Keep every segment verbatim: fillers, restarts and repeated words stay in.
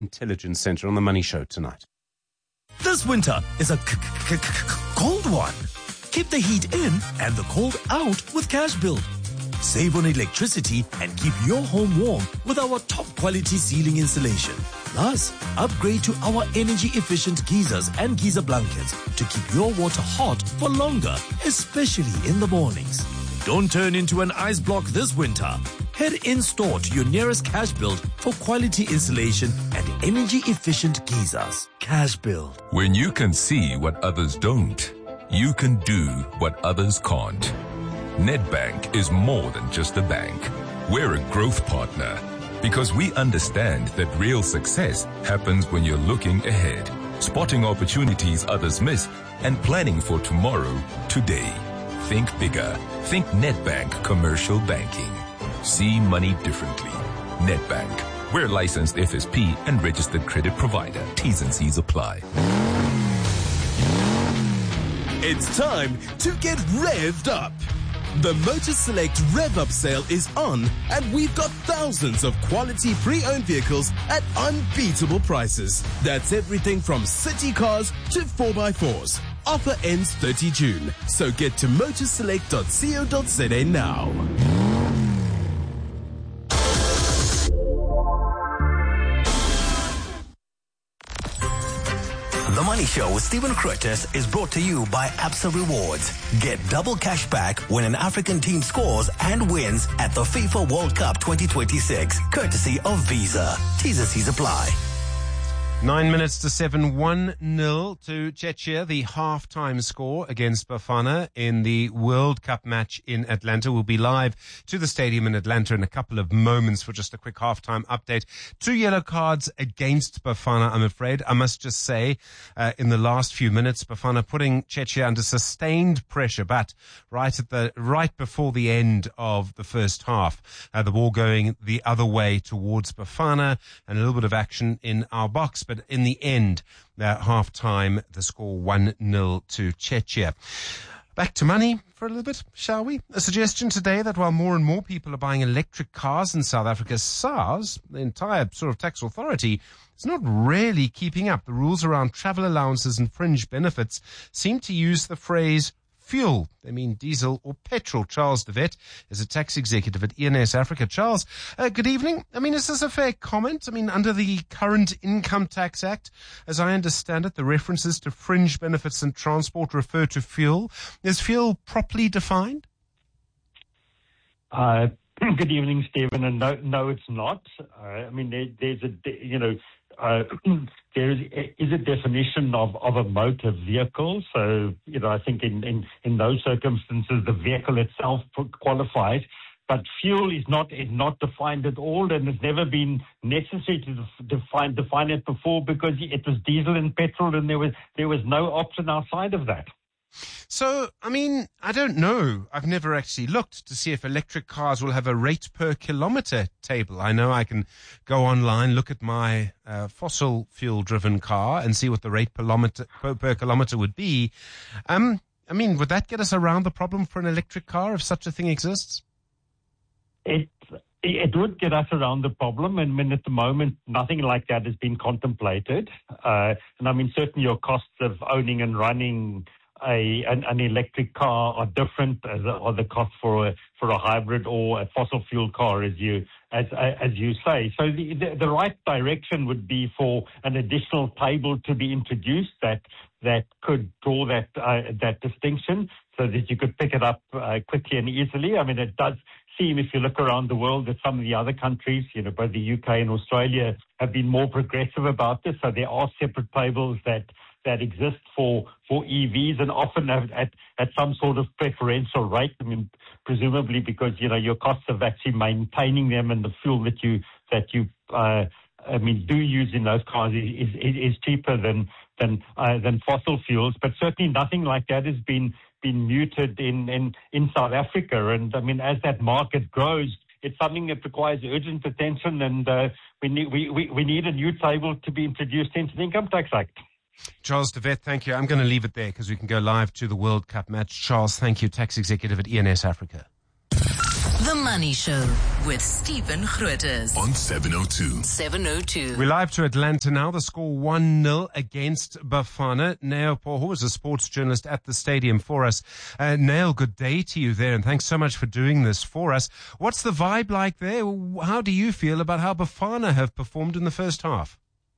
Intelligence Centre on the Money Show tonight. This winter is a c- c- c- cold one. Keep the heat in and the cold out with Cash Build. Save on electricity and keep your home warm with our top quality ceiling insulation. Plus, upgrade to our energy efficient geysers and geyser blankets to keep your water hot for longer, especially in the mornings. Don't turn into an ice block this winter. Head in store to your nearest Cash Build for quality insulation and energy efficient geysers. Cash Build. When you can see what others don't, you can do what others can't. Nedbank is more than just a bank. We're a growth partner because we understand that real success happens when you're looking ahead, spotting opportunities others miss, and planning for tomorrow, today. Think bigger. Think Nedbank Commercial Banking. See money differently. Nedbank. We're a licensed F S P and registered credit provider. T's and C's apply. It's time to get revved up. The Motor Select Rev Up sale is on, and we've got thousands of quality pre-owned vehicles at unbeatable prices. That's everything from city cars to four by fours. Offer ends thirtieth of June, so get to motorselect dot co dot za now. The Money Show with Stephen Curtis is brought to you by Absa Rewards. Get double cash back when an African team scores and wins at the FIFA World Cup twenty twenty-six, courtesy of Visa. T's and C's apply. Nine minutes to seven, one nil to Czechia, the half-time score against Bafana in the World Cup match in Atlanta. We'll be live to the stadium in Atlanta in a couple of moments for just a quick half-time update. Two yellow cards against Bafana, I'm afraid. I must just say, uh, in the last few minutes, Bafana putting Czechia under sustained pressure, but right at the, right before the end of the first half, uh, the ball going the other way towards Bafana and a little bit of action in our box. But in the end, at half-time, the score one nil to Czechia. Back to money for a little bit, shall we? A suggestion today that while more and more people are buying electric cars in South Africa, SARS, the entire sort of tax authority, is not really keeping up. The rules around travel allowances and fringe benefits seem to use the phrase fuel. They mean diesel or petrol. Charles de Wet is a tax executive at E N S Africa. Charles, uh, good evening. I mean, is this a fair comment? I mean, under the current Income Tax Act, as I understand it, the references to fringe benefits and transport refer to fuel. Is fuel properly defined? Uh, good evening, Stephen. And no, no, it's not. Uh, I mean, there, there's a, you know, uh, there is, is a definition of, of a motor vehicle. So, you know, I think in, in, in those circumstances, the vehicle itself qualifies. But fuel is not is not defined at all, and it's never been necessary to define define it before because it was diesel and petrol, and there was there was no option outside of that. So, I mean, I don't know. I've never actually looked to see if electric cars will have a rate per kilometer table. I know I can go online, look at my uh, fossil fuel driven car and see what the rate per kilometer, per, per kilometer would be. Um, I mean, would that get us around the problem for an electric car if such a thing exists? It it would get us around the problem, and I mean, at the moment, nothing like that has been contemplated. Uh, and I mean, certainly your costs of owning and running A, an, an electric car are different as a, are the cost for a for a hybrid or a fossil fuel car, as you as as you say. So the, the the right direction would be for an additional table to be introduced that that could draw that uh, that distinction, so that you could pick it up uh, quickly and easily. I mean, it does seem, if you look around the world, that some of the other countries, you know, both the U K and Australia, have been more progressive about this. So there are separate tables that. that exist for, for E Vs and often at, at, at some sort of preferential rate. I mean, presumably because, you know, your costs of actually maintaining them and the fuel that you, that you, uh, I mean, do use in those cars is, is, is cheaper than, than, uh, than fossil fuels. But certainly nothing like that has been, been muted in, in, in South Africa. And I mean, as that market grows, it's something that requires urgent attention, and, uh, we need, we, we, we need a new table to be introduced into the Income Tax Act. Charles de Wet, thank you. I'm going to leave it there because we can go live to the World Cup match. Charles, thank you, tax executive at E N S Africa. The Money Show with Stephen Grootes On seven oh two. seven oh two. We're live to Atlanta now. The score one nil against Bafana. Nail Poho is a sports journalist at the stadium for us. Uh, Nail, good day to you there, and thanks so much for doing this for us. What's the vibe like there? How do you feel about how Bafana have performed in the first half?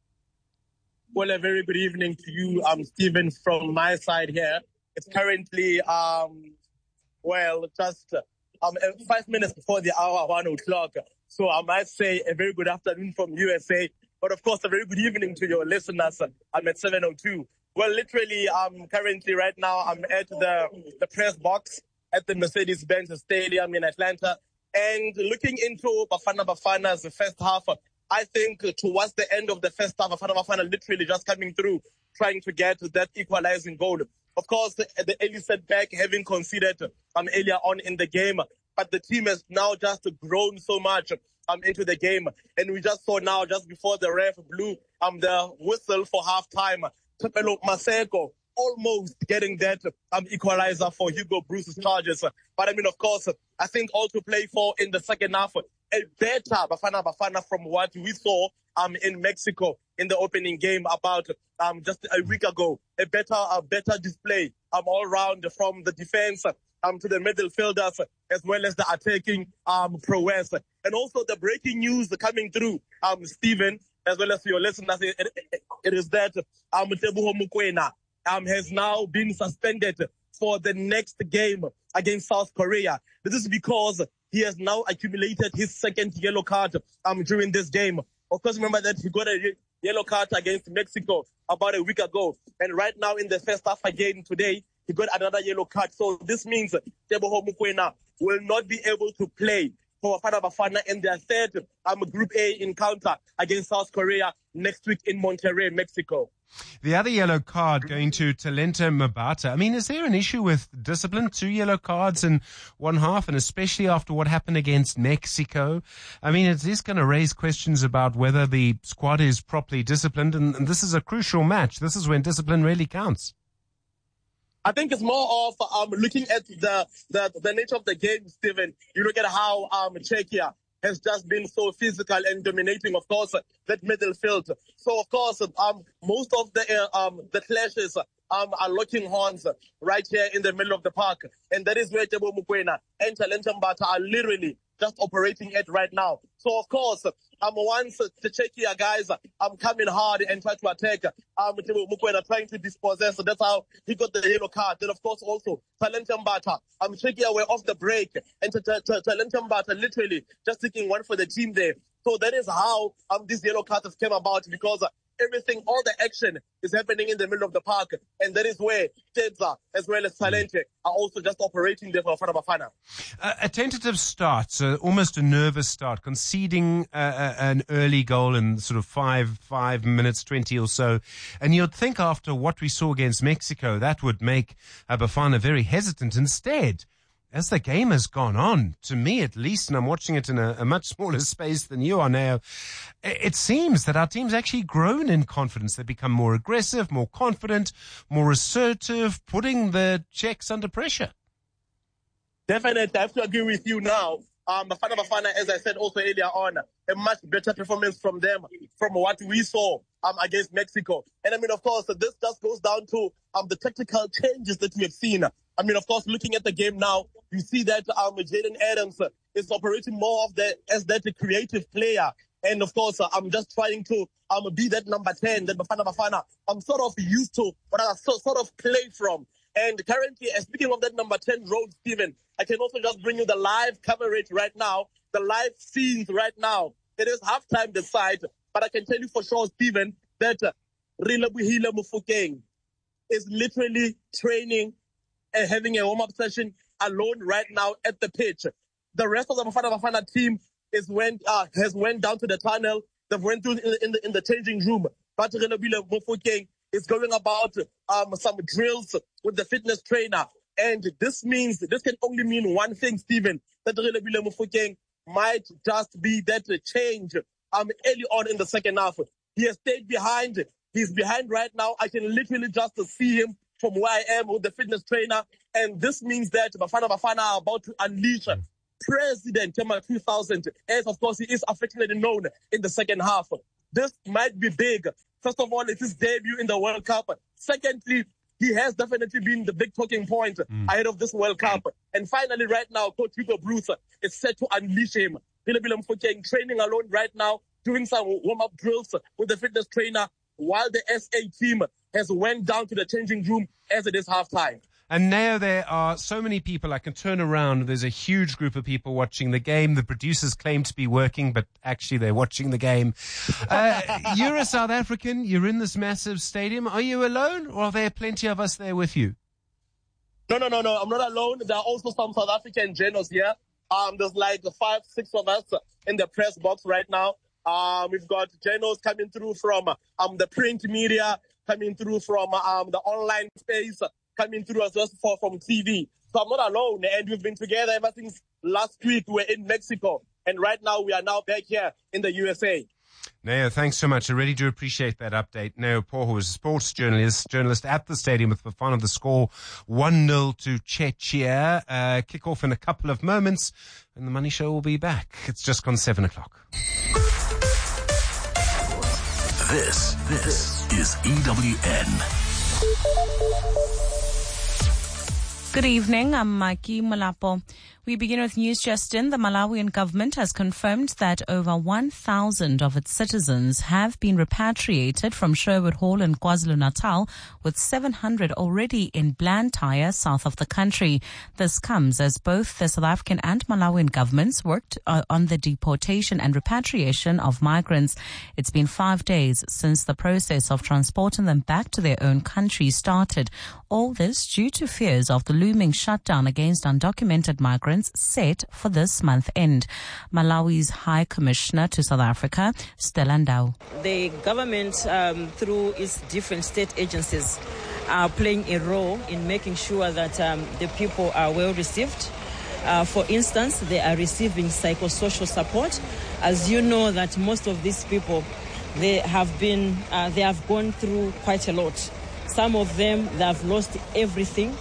Well, a very good evening to you, um, Stephen, from my side here. It's currently, um, well, just um, five minutes before the hour, one o'clock. So I might say a very good afternoon from U S A. But of course, a very good evening to your listeners. I'm at seven oh two. Well, literally, um, currently right now, I'm at the, the press box at the Mercedes-Benz Stadium in Atlanta. And looking into Bafana Bafana's first half, I think towards the end of the first half, Bafana Bafana literally just coming through, trying to get that equalizing goal. Of course, the early setback having conceded um, earlier on in the game, but the team has now just grown so much um, into the game. And we just saw now, just before the ref blew um, the whistle for halftime, Tepelo Maseko almost getting that um, equalizer for Hugo Bruce's Chargers. But I mean, of course, I think all to play for in the second half. A better Bafana Bafana from what we saw um, in Mexico in the opening game about um, just a week ago. A better, a better display um, all round from the defense um, to the midfielders as well as the attacking um, prowess. And also the breaking news coming through, um, Stephen, as well as your listeners, it, it, it is that um, Teboho Mokoena um, has now been suspended for the next game against South Korea. This is because he has now accumulated his second yellow card um, during this game. Of course, remember that he got a yellow card against Mexico about a week ago. And right now in the first half again today, he got another yellow card. So this means Teboho Mokoena will not be able to play for Bafana Bafana in their third um, Group A encounter against South Korea next week in Monterrey, Mexico. The other yellow card going to Talenta Mabata. I mean, is there an issue with discipline? Two yellow cards in one half, and especially after what happened against Mexico. I mean, it is going to raise questions about whether the squad is properly disciplined, and, and this is a crucial match. This is when discipline really counts. I think it's more of um, looking at the, the the nature of the game, Stephen. You look at how um, Czechia has just been so physical and dominating, of course, that middle field. So, of course, um, most of the uh, um, the clashes um, are locking horns right here in the middle of the park. And that is where Teboho Mokoena and Talenta Mabata are literally just operating at right now. So, of course, um, once the Czechia guys um, coming hard and try to attack, um, Teboho Mokoena trying to dispossess. So that's how he got the yellow card. Then, of course, also Talenta Mabata. Um, Czechia were off the break, and Talenta Mabata literally just taking one for the team there. So that is how um, this yellow card has came about, because uh, everything, all the action is happening in the middle of the park. And that is where Tedza as well as Talente are also just operating there for Bafana Bafana. Uh, a tentative start, so almost a nervous start, conceding uh, uh, an early goal in sort of five, five minutes, twenty or so. And you'd think after what we saw against Mexico, that would make uh, Bafana very hesitant. Instead, as the game has gone on, to me at least, and I'm watching it in a, a much smaller space than you are now, it seems that our team's actually grown in confidence. They've become more aggressive, more confident, more assertive, putting the Czechs under pressure. Definitely, I have to agree with you now. Um, Bafana Bafana, as I said also earlier on, a much better performance from them from what we saw um, against Mexico. And I mean, of course, this just goes down to um, the tactical changes that we have seen. I mean, of course, looking at the game now, you see that um, Jaden Adams is operating more of the as that creative player. And of course, uh, I'm just trying to um, be that number ten that Bafana Bafana I'm sort of used to, but I so, sort of play from. And currently, uh, speaking of that number ten role, Stephen, I can also just bring you the live coverage right now, the live scenes right now. It is halftime this side, but I can tell you for sure, Stephen, that uh, Relebohile Mofokeng is literally training and having a warm-up session alone right now at the pitch. The rest of the Bafana Bafana team is went uh, has went down to the tunnel. They've went through in, in the in the changing room. But Relebohile Mofokeng is going about um, some drills with the fitness trainer. And this means, this can only mean one thing, Stephen, that Relebohile Mofokeng might just be that change um, early on in the second half. He has stayed behind. He's behind right now. I can literally just see him from where I am with the fitness trainer. And this means that Bafana Bafana are about to unleash president, two thousand, as of course he is affectionately known in the second half. This might be big. First of all, it's his debut in the World Cup. Secondly, he has definitely been the big talking point mm. ahead of this World Cup. And finally, right now, Coach Hugo Bruce is set to unleash him. Training alone right now, doing some warm-up drills with the fitness trainer, while the S A team has went down to the changing room as it is halftime. And now there are so many people. I can turn around. There's a huge group of people watching the game. The producers claim to be working, but actually they're watching the game. Uh, you're a South African. You're in this massive stadium. Are you alone, or are there plenty of us there with you? No, no, no, no. I'm not alone. There are also some South African journalists here. Um, there's like five, six of us in the press box right now. Um, we've got journalists coming through from um the print media, coming through from um the online space, coming through as well for, from T V. So I'm not alone, and we've been together ever since last week. We were in Mexico, and right now we are now back here in the U S A. Neo, thanks so much. I really do appreciate that update. Neo Poho is a sports journalist, journalist at the stadium with Bafana. The score one nil to Czechia. Uh, kick off in a couple of moments, and the Money Show will be back. It's just gone seven o'clock. This, this is E W N. Good evening, I'm Mikey Mulapo. We begin with news just in. The Malawian government has confirmed that over one thousand of its citizens have been repatriated from Sherwood Hall in KwaZulu-Natal, with seven hundred already in Blantyre, south of the country. This comes as both the South African and Malawian governments worked uh, on the deportation and repatriation of migrants. It's been five days since the process of transporting them back to their own country started. All this due to fears of the looming shutdown against undocumented migrants set for this month end. Malawi's High Commissioner to South Africa, Stella Ndau. The government, um, through its different state agencies, are playing a role in making sure that um, the people are well received. Uh, for instance, they are receiving psychosocial support. As you know, that most of these people, they have been, uh, they have gone through quite a lot. Some of them, they have lost everything.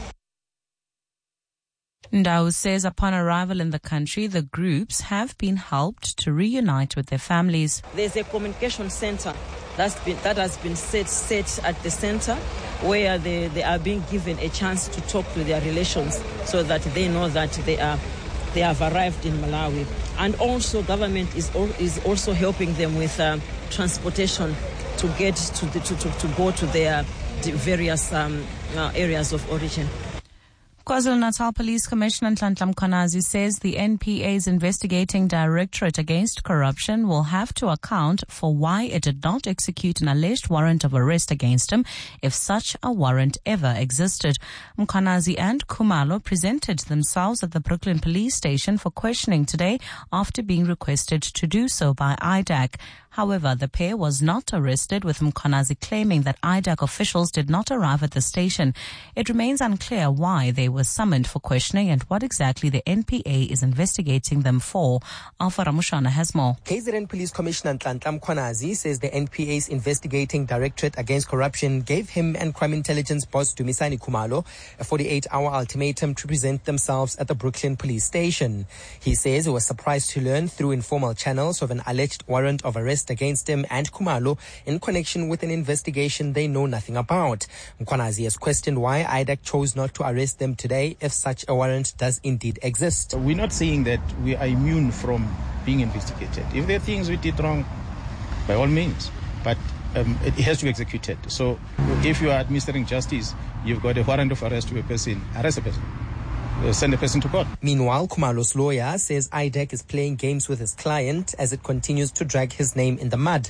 Ndau says upon arrival in the country, the groups have been helped to reunite with their families. There's a communication center that's been, that has been set, set at the center where they, they are being given a chance to talk to their relations so that they know that they are they have arrived in Malawi. And also government is is also helping them with uh, transportation to get to, the, to, to, to go to their various um, uh, areas of origin. KwaZulu-Natal Police Commissioner Nhlanhla Mkhwanazi says the N P A's investigating Directorate Against Corruption will have to account for why it did not execute an alleged warrant of arrest against him, if such a warrant ever existed. Mkhwanazi and Khumalo presented themselves at the Brooklyn Police Station for questioning today after being requested to do so by I D A C. However, the pair was not arrested, with Mkhwanazi claiming that I D A C officials did not arrive at the station. It remains unclear why they were summoned for questioning and what exactly the N P A is investigating them for. Alpha Ramushana has more. K Z N Police Commissioner Nhlanhla Mkhwanazi says the N P A's investigating Directorate Against Corruption gave him and Crime Intelligence boss Dumisani Khumalo a forty-eight hour ultimatum to present themselves at the Brooklyn Police Station. He says he was surprised to learn through informal channels of an alleged warrant of arrest against him and Khumalo in connection with an investigation they know nothing about. Mkhwanazi has questioned why I D A C chose not to arrest them today if such a warrant does indeed exist. We're not saying that we are immune from being investigated. If there are things we did wrong, by all means, but um, it has to be executed. So if you are administering justice, you've got a warrant of arrest to a person, arrest a person. Send a person to court. Meanwhile, Khumalo's lawyer says I D A C is playing games with his client as it continues to drag his name in the mud.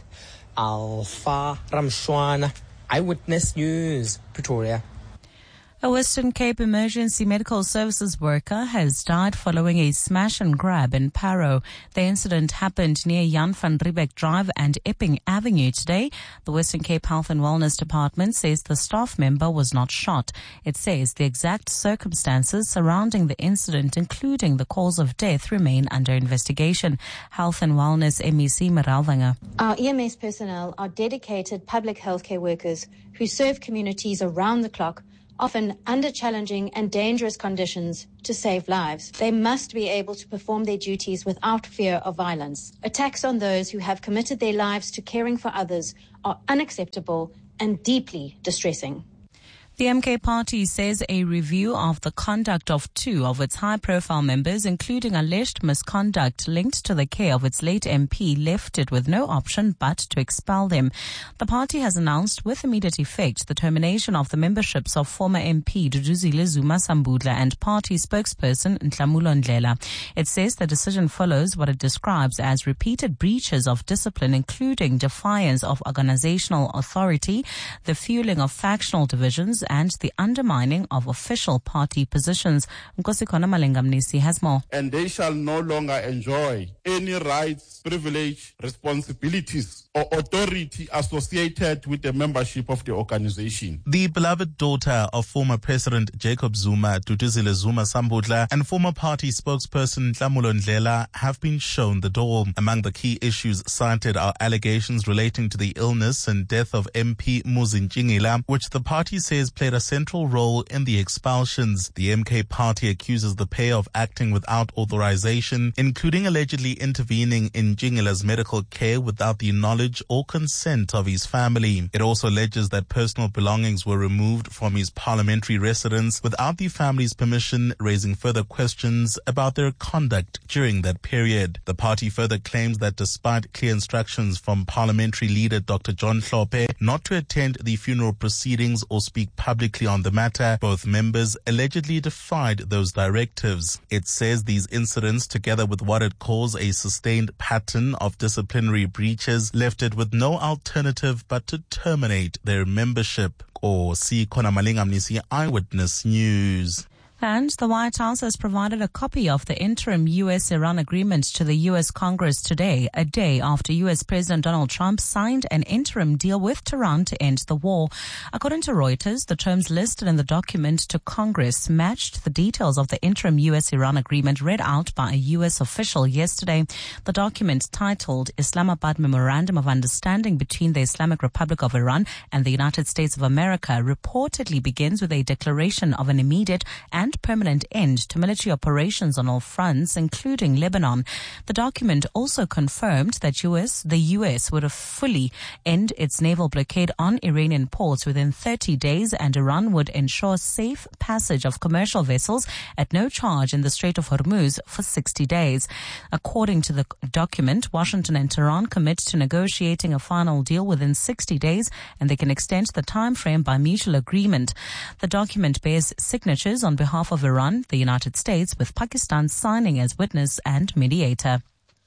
Alpha Ramshwana, Eyewitness News, Pretoria. A Western Cape Emergency Medical Services worker has died following a smash and grab in Parow. The incident happened near Jan van Riebeck Drive and Epping Avenue today. The Western Cape Health and Wellness Department says the staff member was not shot. It says the exact circumstances surrounding the incident, including the cause of death, remain under investigation. Health and Wellness M E C Meralvanger. Our E M S personnel are dedicated public healthcare workers who serve communities around the clock, often under challenging and dangerous conditions, to save lives. They must be able to perform their duties without fear of violence. Attacks on those who have committed their lives to caring for others are unacceptable and deeply distressing. The M K party says a review of the conduct of two of its high-profile members, including alleged misconduct linked to the care of its late M P, left it with no option but to expel them. The party has announced with immediate effect the termination of the memberships of former M P Duduzile Zuma Sambudla and party spokesperson Nhlamulo Ndlela. It says the decision follows what it describes as repeated breaches of discipline, including defiance of organizational authority, the fueling of factional divisions, and the undermining of official party positions. Nkosikona Malengamnisi has more. And they shall no longer enjoy any rights, privilege, responsibilities, or authority associated with the membership of the organization. The beloved daughter of former President Jacob Zuma, Duduzile Zuma Sambudla, and former party spokesperson Nhlamulo Ndlela have been shown the door. Among the key issues cited are allegations relating to the illness and death of M P Muzi Ntshingila, which the party says played a central role in the expulsions. The M K party accuses the pair of acting without authorization, including allegedly intervening in Ntshingela's medical care without the knowledge or consent of his family. It also alleges that personal belongings were removed from his parliamentary residence without the family's permission, raising further questions about their conduct during that period. The party further claims that despite clear instructions from parliamentary leader Doctor John Hlophe not to attend the funeral proceedings or speak publicly on the matter, both members allegedly defied those directives. It says these incidents, together with what it calls a sustained pattern of disciplinary breaches, left it with no alternative but to terminate their membership. Or see Kona Malengamnisi, Eyewitness News. And the White House has provided a copy of the interim U S-Iran agreement to the U S Congress today, a day after U S President Donald Trump signed an interim deal with Tehran to end the war. According to Reuters, the terms listed in the document to Congress matched the details of the interim U S-Iran agreement read out by a U S official yesterday. The document, titled Islamabad Memorandum of Understanding between the Islamic Republic of Iran and the United States of America, reportedly begins with a declaration of an immediate and permanent end to military operations on all fronts, including Lebanon. The document also confirmed that U S, the U S would fully end its naval blockade on Iranian ports within thirty days, and Iran would ensure safe passage of commercial vessels at no charge in the Strait of Hormuz for sixty days. According to the document, Washington and Tehran commit to negotiating a final deal within sixty days, and they can extend the time frame by mutual agreement. The document bears signatures on behalf of Iran, the United States, with Pakistan signing as witness and mediator.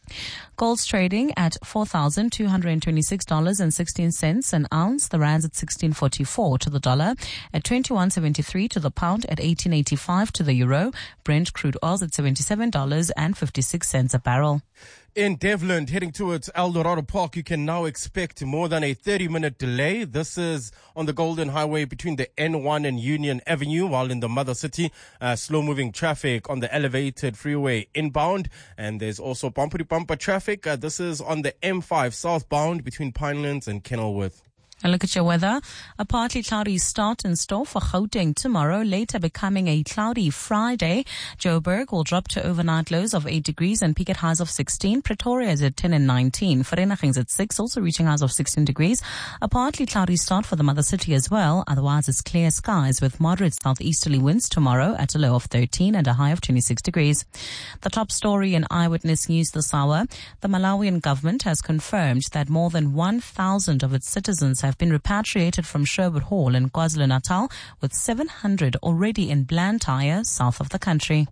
Gold's trading at four thousand two hundred twenty-six dollars and sixteen cents an ounce. The rand's at sixteen forty-four to the dollar, at twenty-one seventy-three to the pound, at eighteen eighty-five to the euro. Brent crude oil's at seventy-seven dollars and fifty-six cents a barrel. In Devland, heading towards El Dorado Park, you can now expect more than a thirty-minute delay. This is on the Golden Highway between the N one and Union Avenue, while in the Mother City, uh, slow-moving traffic on the elevated freeway inbound. And there's also bumper-to-bumper traffic. Uh, this is on the M five southbound between Pinelands and Kenilworth. A look at your weather. A partly cloudy start in store for Gauteng tomorrow, later becoming a cloudy Friday. Joburg will drop to overnight lows of eight degrees and peak at highs of sixteen. Pretoria is at ten and nineteen. Vereeniging's at six, also reaching highs of sixteen degrees. A partly cloudy start for the Mother City as well. Otherwise, it's clear skies with moderate southeasterly winds tomorrow at a low of thirteen and a high of twenty-six degrees. The top story in Eyewitness News this hour. The Malawian government has confirmed that more than one thousand of its citizens have been repatriated from Sherwood Hall in KwaZulu-Natal, with seven hundred already in Blantyre, south of the country.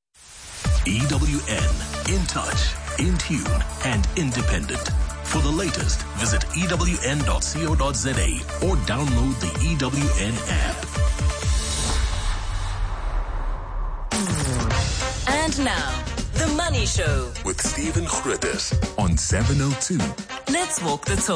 E W N, in touch, in tune, and independent. For the latest, visit E W N dot co dot za or download the E W N app. And now, The Money Show with Stephen Grootes on seven oh two. Let's walk the talk.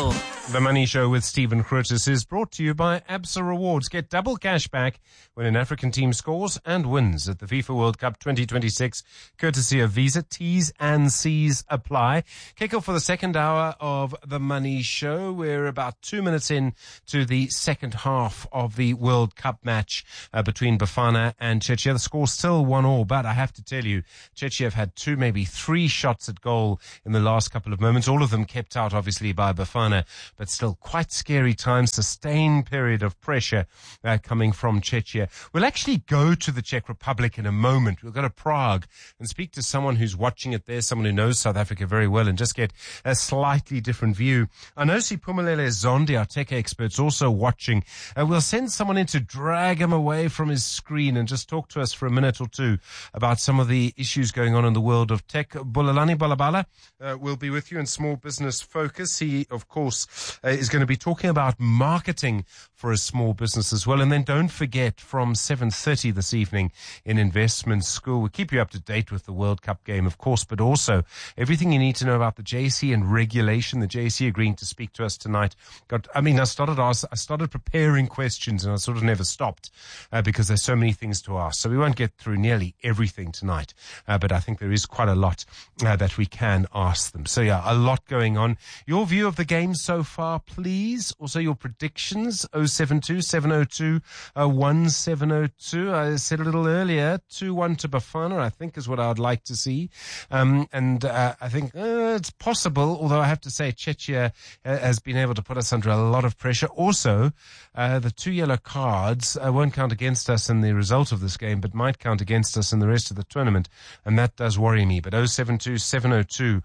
The Money Show with Stephen Curtis is brought to you by Absa Rewards. Get double cash back when an African team scores and wins at the FIFA World Cup twenty twenty-six, courtesy of Visa. T's and C's apply. Kick off for the second hour of The Money Show. We're about two minutes in to the second half of the World Cup match uh, between Bafana and Czechia. The score's still one all, but I have to tell you, Czechia have had two, maybe three shots at goal in the last couple of moments. All of them kept out, obviously, by Bafana. But still quite scary times, sustained period of pressure uh, coming from Czechia. We'll actually go to the Czech Republic in a moment. We'll go to Prague and speak to someone who's watching it there, someone who knows South Africa very well, and just get a slightly different view. I know Siphumelele Zondi, our tech expert's also watching. Uh, we'll send someone in to drag him away from his screen and just talk to us for a minute or two about some of the issues going on in the world of tech. Bulalani Balabala uh, will be with you in Small Business Focus. He, of course, Uh, is going to be talking about marketing for a small business as well. And then don't forget, from seven thirty this evening in Investment School, we'll keep you up to date with the World Cup game, of course, but also everything you need to know about the J C and regulation. The J C agreeing to speak to us tonight. Got, I mean, I started ask, I started preparing questions and I sort of never stopped uh, because there's so many things to ask. So we won't get through nearly everything tonight, uh, but I think there is quite a lot uh, that we can ask them. So yeah, a lot going on. Your view of the game so far, please. Also your predictions, oh seven two, seven oh two, one seven oh two. I said a little earlier, two one to Bafana, I think is what I would like to see. Um, and uh, I think uh, it's possible, although I have to say Czechia uh, has been able to put us under a lot of pressure. Also, uh, the two yellow cards uh, won't count against us in the result of this game, but might count against us in the rest of the tournament. And that does worry me. But oh seven two, seven oh two,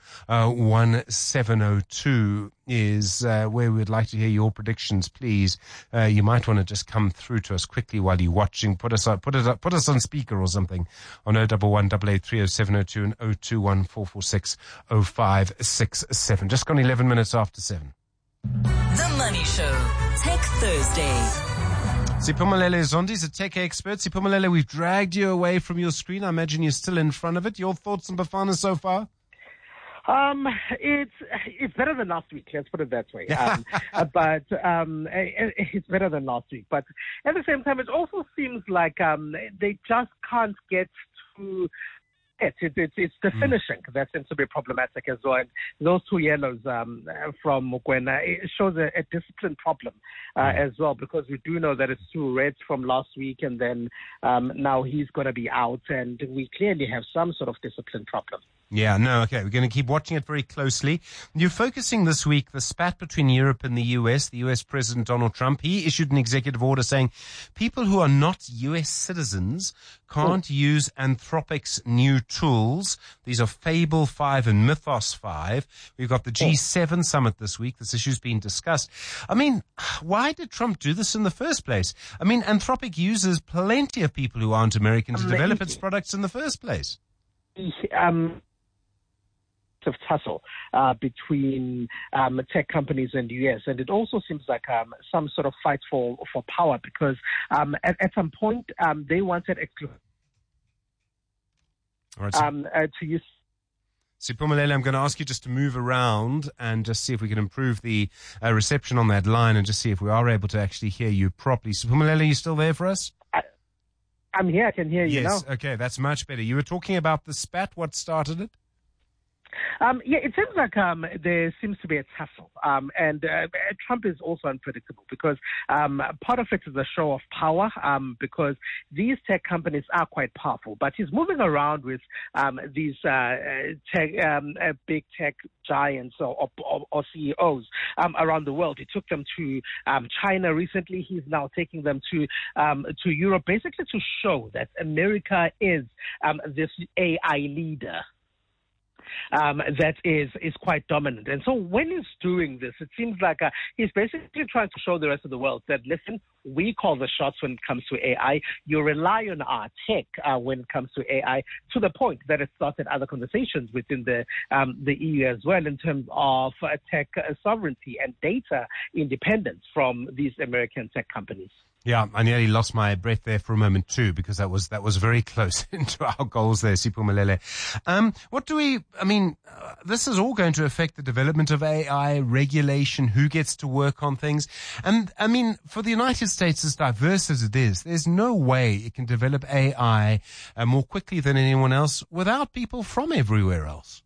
one seven oh two is uh, where we'd like to hear your predictions, please. Uh, you might want to just come through to us quickly while you're watching. Put us up, put it up, put us on speaker or something on oh one one, eight eight three, oh seven oh two and oh two one, four four six, oh five six seven. Just gone eleven minutes after seven. The Money Show, Tech Thursday. Siphumelele Zondi is a tech expert. Siphumelele, we've dragged you away from your screen. I imagine you're still in front of it. Your thoughts on Bafana so far? Um, it's it's better than last week. Let's put it that way. Um, but um, it, it's better than last week. But at the same time, it also seems like um, they just can't get to it. it, it it's the mm. finishing that seems to be problematic as well. And those two yellows um, from Mokoena, it shows a, a discipline problem uh, mm. as well, because we do know that it's two reds from last week, and then um, now he's going to be out, and we clearly have some sort of discipline problem. Yeah, no, okay. We're going to keep watching it very closely. You're focusing this week the spat between Europe and the U S. The U S President Donald Trump, he issued an executive order saying people who are not U S citizens can't oh. use Anthropic's new tools. These are Fable five and Mythos five. We've got the G seven oh. summit this week. This issue's been discussed. I mean, why did Trump do this in the first place? I mean, Anthropic uses plenty of people who aren't American to Amazing. develop its products in the first place. Um... of tussle uh, between um, tech companies and the U S, and it also seems like um, some sort of fight for for power, because um, at, at some point um, they wanted exclu- right, so um, uh, to use. Siphumelele, I'm going to ask you just to move around and just see if we can improve the uh, reception on that line, and just see if we are able to actually hear you properly. Siphumelele, are you still there for us? I, I'm here. I can hear you yes, now. Okay, that's much better. You were talking about the spat. What started it? Um, yeah, it seems like um, there seems to be a tussle, um, and uh, Trump is also unpredictable, because um, part of it is a show of power, um, because these tech companies are quite powerful, but he's moving around with um, these uh, tech, um, uh, big tech giants or, or, or C E Os um, around the world. He took them to um, China recently. He's now taking them to um, to Europe, basically to show that America is um, this A I leader. Um, that is is quite dominant. And so when he's doing this, it seems like uh, he's basically trying to show the rest of the world that, listen, we call the shots when it comes to A I. You rely on our tech uh, when it comes to A I, to the point that it started other conversations within the um, the E U as well, in terms of uh, tech uh, sovereignty and data independence from these American tech companies. Yeah, I nearly lost my breath there for a moment too, because that was that was very close into our goals there, Siphumelele. Um, what do we, I mean, uh, this is all going to affect the development of A I, regulation, who gets to work on things. And I mean, for the United States, as diverse as it is, there's no way it can develop A I uh, more quickly than anyone else without people from everywhere else.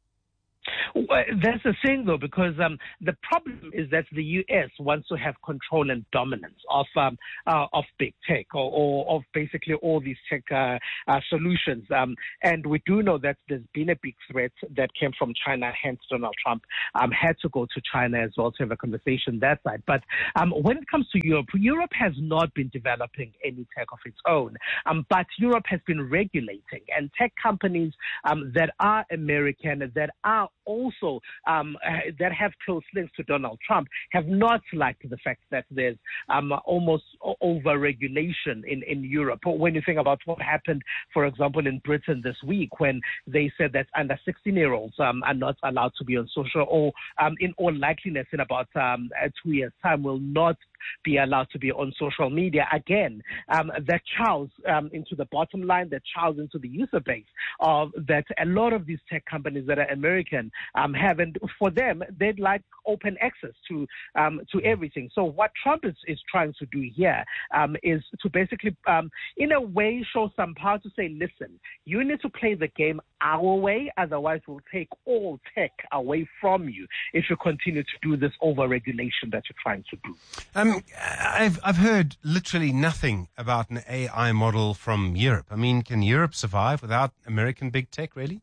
Well, that's the thing, though, because um, the problem is that the U S wants to have control and dominance of um, uh, of big tech or, or of basically all these tech uh, uh, solutions. Um, and we do know that there's been a big threat that came from China, hence Donald Trump um, had to go to China as well to have a conversation that side. But um, when it comes to Europe, Europe has not been developing any tech of its own, um, but Europe has been regulating, and tech companies um, that are American, that are also um, uh, that have close links to Donald Trump have not liked the fact that there's um, almost over-regulation in, in Europe. When you think about what happened, for example, in Britain this week, when they said that under sixteen-year-olds um, are not allowed to be on social, or um, in all likeliness in about um, two years' time will not be allowed to be on social media again. Um, that chows um, into the bottom line, that chows into the user base of that a lot of these tech companies that are American um, have, and for them, they'd like open access to um, to everything. So what Trump is, is trying to do here um, is to basically, um, in a way, show some power to say, listen, you need to play the game our way, otherwise we'll take all tech away from you if you continue to do this over-regulation that you're trying to do. Um, I've I've heard literally nothing about an A I model from Europe. I mean, can Europe survive without American big tech, really?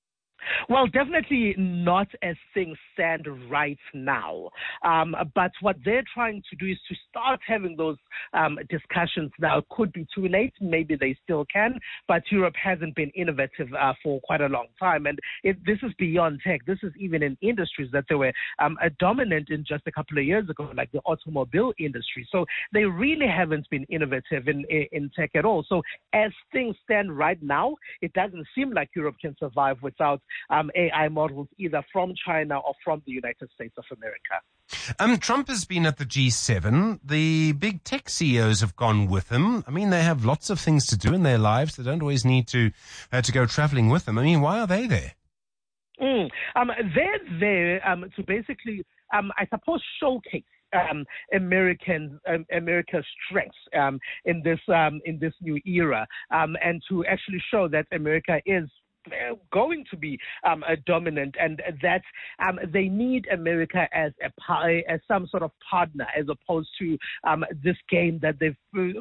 Well, definitely not as things stand right now. Um, but what they're trying to do is to start having those um, discussions now. It could be too late. Maybe they still can. But Europe hasn't been innovative uh, for quite a long time. And it, this is beyond tech. This is even in industries that they were um, dominant in just a couple of years ago, like the automobile industry. So they really haven't been innovative in, in, in tech at all. So as things stand right now, it doesn't seem like Europe can survive without Um, A I models either from China or from the United States of America. Um, Trump has been at the G seven. The big tech C E Os have gone with him. I mean, they have lots of things to do in their lives. They don't always need to uh, to go traveling with them. I mean, why are they there? Mm. Um, they're there um, to basically, um, I suppose, showcase Um, American um, America's strengths um, in this um, in this new era, um, and to actually show that America is going to be um, a dominant, and that um, they need America as a as some sort of partner, as opposed to um, this game that they've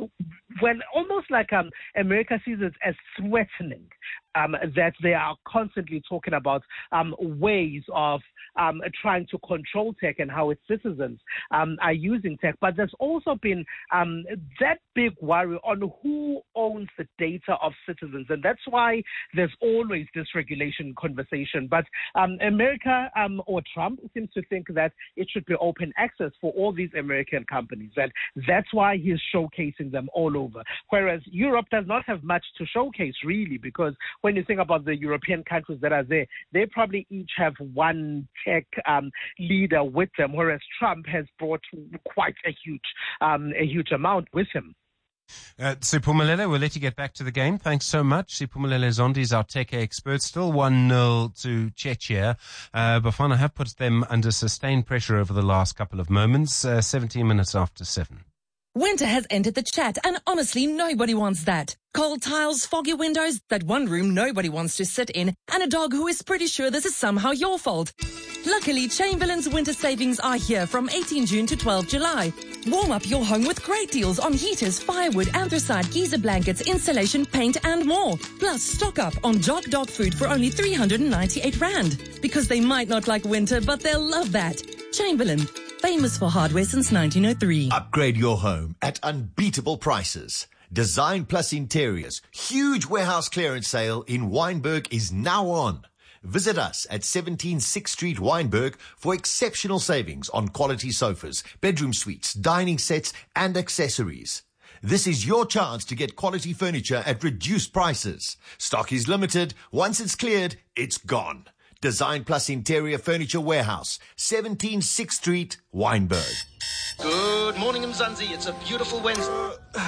when almost like um, America sees it as threatening. Um, that they are constantly talking about um, ways of um, trying to control tech and how its citizens um, are using tech. But there's also been um, that big worry on who owns the data of citizens. And that's why there's always this regulation conversation. But um, America um, or Trump seems to think that it should be open access for all these American companies. And that's why he's showcasing them all over. Whereas Europe does not have much to showcase, really, because when you think about the European countries that are there, they probably each have one tech um, leader with them, whereas Trump has brought quite a huge, um, a huge amount with him. Uh, Siphumelele, we'll let you get back to the game. Thanks so much. Siphumelele Zondi is our tech expert. Still one nil to Czechia. Uh, Bafana have put them under sustained pressure over the last couple of moments, uh, seventeen minutes after seven. Winter has entered the chat, and honestly, nobody wants that. Cold tiles, foggy windows, that one room nobody wants to sit in, and a dog who is pretty sure this is somehow your fault. Luckily, Chamberlain's winter savings are here from eighteenth June to twelfth July. Warm up your home with great deals on heaters, firewood, anthracite, geyser blankets, insulation, paint, and more. Plus, stock up on Jog Dog food for only three hundred ninety-eight rand. Because they might not like winter, but they'll love that. Chamberlain. Famous for hardware since nineteen oh three. Upgrade your home at unbeatable prices. Design Plus Interiors. Huge warehouse clearance sale in Wynberg is now on. Visit us at seventeen sixth Street, Wynberg, for exceptional savings on quality sofas, bedroom suites, dining sets, and accessories. This is your chance to get quality furniture at reduced prices. Stock is limited. Once it's cleared, it's gone. Design Plus Interior Furniture Warehouse, seventeen sixth Street, Wynberg. Good morning, Mzansi. It's a beautiful Wednesday.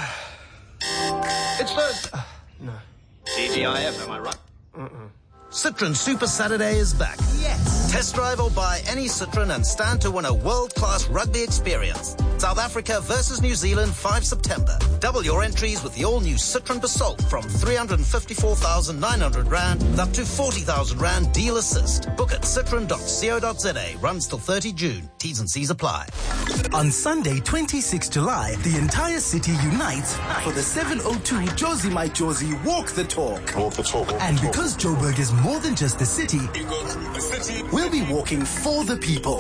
It's Thursday. No. T G I F, am I right? Uh-uh. Citroen Super Saturday is back. Yes. Test drive or buy any Citroen and stand to win a world-class rugby experience. South Africa versus New Zealand, the fifth of September. Double your entries with the all-new Citroen Basalt from three hundred fifty-four thousand nine hundred rand with up to forty thousand rand deal assist. Book at citroen dot co dot za. Runs till thirtieth of June. T's and C's apply. On Sunday, twenty-sixth of July, the entire city unites for the seven oh two Josie My Josie Walk the Talk. Walk the Talk. Walk And the talk. because Joburg is more than just the city, You go to the city. we'll be walking for the people.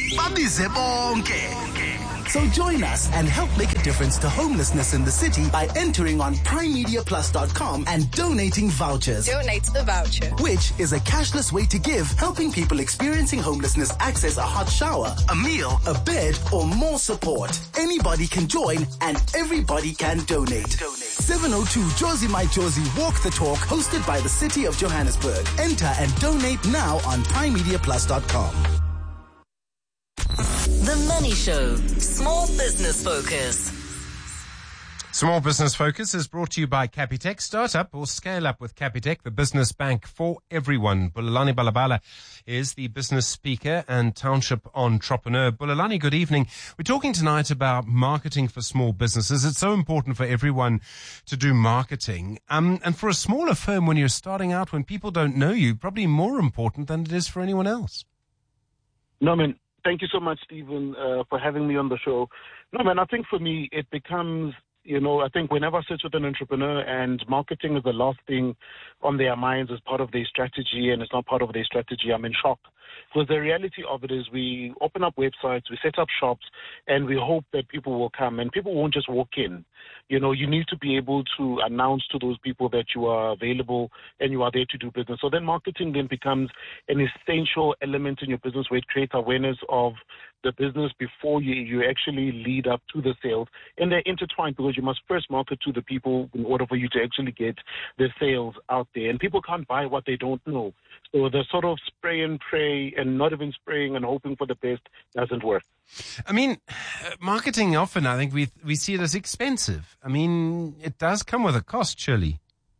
So join us and help make a difference to homelessness in the city by entering on prime media plus dot com and donating vouchers. Donate the voucher. Which is a cashless way to give, helping people experiencing homelessness access a hot shower, a meal, a bed, or more support. Anybody can join and everybody can donate. seven oh two Josie My Josie Walk the Talk, hosted by the City of Johannesburg. Enter and donate now on prime media plus dot com. The Money Show. Small business focus. Small Business Focus is brought to you by Capitec. Start up or scale up with Capitec, the business bank for everyone. Bulelani Balabala is the business speaker and township entrepreneur. Bulelani, good evening. We're talking tonight about marketing for small businesses. It's so important for everyone to do marketing. Um, and for a smaller firm, when you're starting out, when people don't know you, probably more important than it is for anyone else. No, man. Thank you so much, Stephen, uh, for having me on the show. No, man, I think for me, it becomes, you know, I think whenever I sit with an entrepreneur and marketing is the last thing on their minds as part of their strategy and it's not part of their strategy, I'm in shock. Because the reality of it is we open up websites, we set up shops, and we hope that people will come. And people won't just walk in. You know, you need to be able to announce to those people that you are available and you are there to do business. So then marketing then becomes an essential element in your business where it creates awareness of the business before you, you actually lead up to the sales. And they're intertwined because you must first market to the people in order for you to actually get the sales out there. And people can't buy what they don't know. So the sort of spray and pray and not even spraying and hoping for the best doesn't work. I mean, marketing often, I think we we see it as expensive. I mean, it does come with a cost, surely.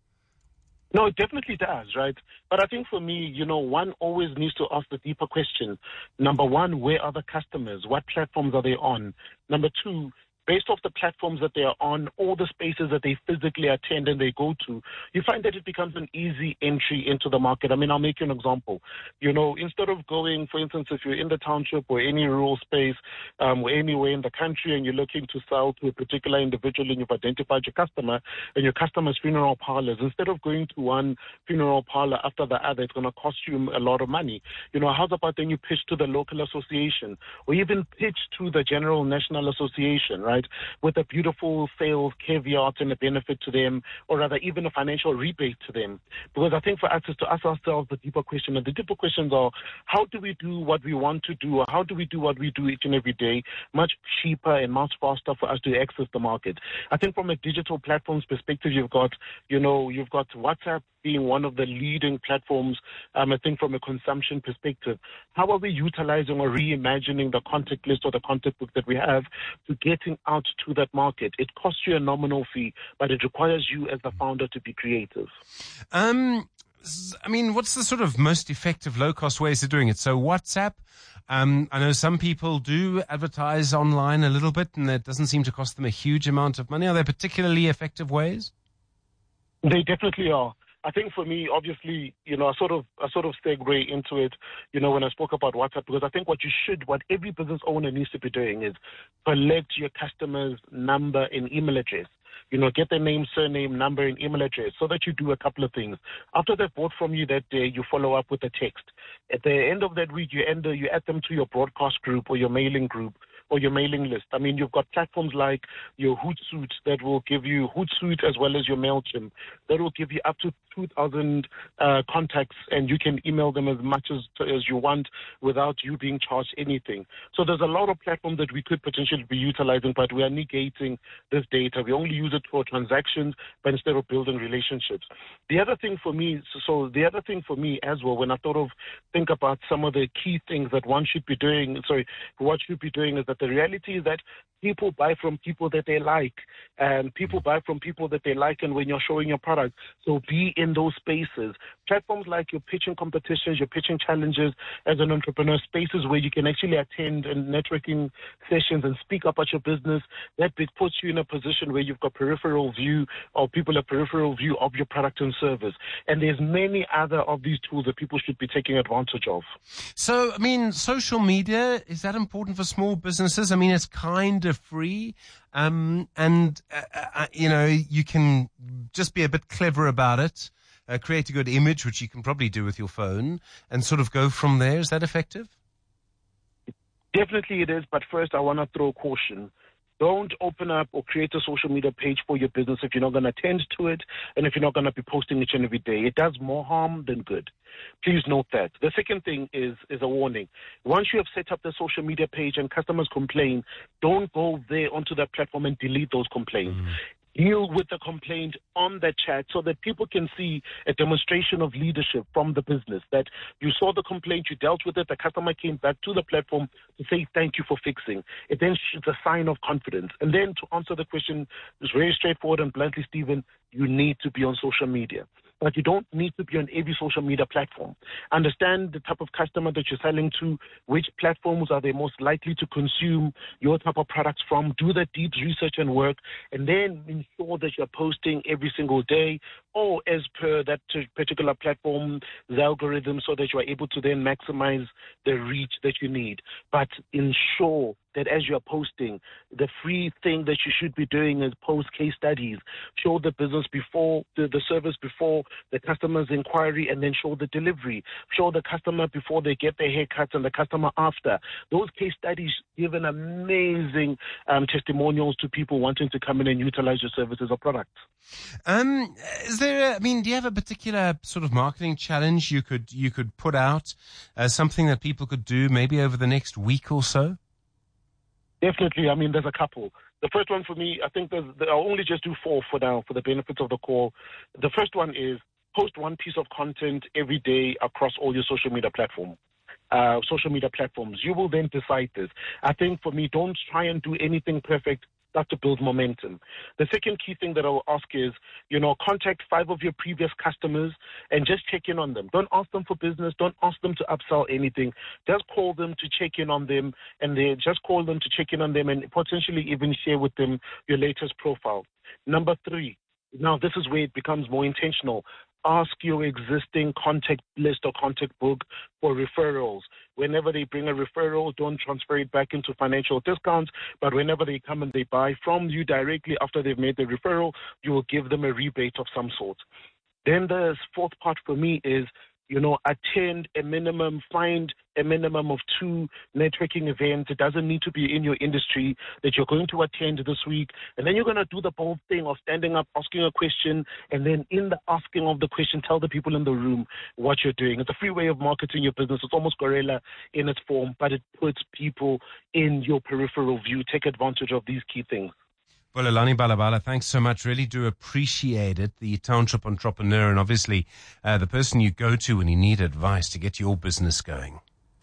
No, it definitely does, right? But I think for me, you know, one always needs to ask the deeper question. Number one, where are the customers? What platforms are they on? Number two, based off the platforms that they are on, all the spaces that they physically attend and they go to, you find that it becomes an easy entry into the market. I mean, I'll make you an example. You know, instead of going, for instance, if you're in the township or any rural space um, or anywhere in the country and you're looking to sell to a particular individual and you've identified your customer and your customer's funeral parlors, instead of going to one funeral parlor after the other, it's going to cost you a lot of money. You know, how's about then you pitch to the local association or even pitch to the General National Association, right? With a beautiful sales caveat and a benefit to them, or rather even a financial rebate to them. Because I think for us is to ask ourselves the deeper question, and the deeper questions are, how do we do what we want to do, or how do we do what we do each and every day, much cheaper and much faster for us to access the market? I think from a digital platforms perspective, you've got, you know, you've got WhatsApp being one of the leading platforms, um, I think from a consumption perspective. How are we utilizing or reimagining the contact list or the contact book that we have to getting out to that market? It costs you a nominal fee, but it requires you as the founder to be creative. Um, I mean, what's the sort of most effective low-cost ways of doing it? So WhatsApp, um, I know some people do advertise online a little bit, and it doesn't seem to cost them a huge amount of money. Are there particularly effective ways? They definitely are. I think for me, obviously, you know, I sort of, I sort of segue into it, you know, when I spoke about WhatsApp, because I think what you should, what every business owner needs to be doing is collect your customer's number and email address. You know, get their name, surname, number, and email address so that you do a couple of things. After they've bought from you that day, you follow up with a text. At the end of that week, you end, you add them to your broadcast group or your mailing group or your mailing list. I mean, you've got platforms like your Hootsuite that will give you Hootsuite as well as your MailChimp that will give you up to two thousand uh, contacts, and you can email them as much as as you want without you being charged anything. So there's a lot of platforms that we could potentially be utilizing, but we are negating this data. We only use it for transactions, but instead of building relationships. The other thing for me, so, so the other thing for me as well, when I thought of think about some of the key things that one should be doing, sorry, what should be doing is that the reality is that people buy from people that they like, and people buy from people that they like, and when you're showing your product, so be in those spaces. Platforms like your pitching competitions, your pitching challenges as an entrepreneur, spaces where you can actually attend and networking sessions and speak about your business, that puts you in a position where you've got peripheral view, or people have peripheral view of your product and service. And there's many other of these tools that people should be taking advantage of. So, I mean, social media, is that important for small businesses? I mean, it's kind of free. Um, and, uh, uh, you know, you can just be a bit clever about it, uh, create a good image, which you can probably do with your phone, and sort of go from there. Is that effective? Definitely it is, but first I want to throw caution. Don't open up or create a social media page for your business if you're not going to attend to it and if you're not going to be posting each and every day. It does more harm than good. Please note that. The second thing is is a warning. Once you have set up the social media page and customers complain, don't go there onto that platform and delete those complaints. Mm. Deal with the complaint on the chat so that people can see a demonstration of leadership from the business, that you saw the complaint, you dealt with it, the customer came back to the platform to say thank you for fixing. It then is a sign of confidence. And then to answer the question, it's very straightforward and bluntly, Stephen, you need to be on social media. But you don't need to be on every social media platform. Understand the type of customer that you're selling to, which platforms are they most likely to consume your type of products from. Do the deep research and work, and then ensure that you're posting every single day or as per that particular platform's algorithm so that you are able to then maximize the reach that you need. But ensure that as you're posting, the free thing that you should be doing is post case studies. Show the business before, the, the service before the customer's inquiry, and then show the delivery. Show the customer before they get their haircuts and the customer after. Those case studies give an amazing um, testimonials to people wanting to come in and utilize your services or products. Um, is there, a, I mean, do you have a particular sort of marketing challenge you could, you could put out, uh, something that people could do maybe over the next week or so? Definitely. I mean, there's a couple. The first one for me, I think there's, I'll only just do four for now for the benefits of the call. The first one is post one piece of content every day across all your social media platforms. Uh, social media platforms. You will then decide this. I think for me, don't try and do anything perfect. Start to build momentum. The second key thing that I will ask is, you know, contact five of your previous customers and just check in on them. Don't ask them for business. Don't ask them to upsell anything. Just call them to check in on them, and they just call them to check in on them and potentially even share with them your latest profile. Number three, now this is where it becomes more intentional. Ask your existing contact list or contact book for referrals. Whenever they bring a referral, don't transfer it back into financial discounts, but whenever they come and they buy from you directly after they've made the referral, you will give them a rebate of some sort. Then the fourth part for me is, you know, attend a minimum, find a minimum of two networking events. It doesn't need to be in your industry that you're going to attend this week. And then you're going to do the bold thing of standing up, asking a question, and then in the asking of the question, tell the people in the room what you're doing. It's a free way of marketing your business. It's almost guerrilla in its form, but it puts people in your peripheral view. Take advantage of these key things. Well, Alani Balabala, thanks so much. Really do appreciate it. The township entrepreneur and obviously uh, the person you go to when you need advice to get your business going.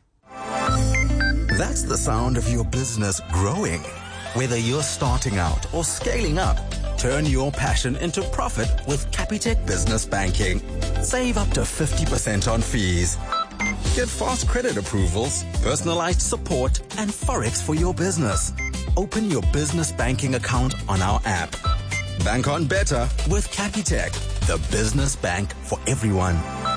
That's the sound of your business growing. Whether you're starting out or scaling up, turn your passion into profit with Capitec Business Banking. Save up to fifty percent on fees. Get fast credit approvals, personalized support, and Forex for your business. Open your business banking account on our app. Bank on better with Capitec, the business bank for everyone.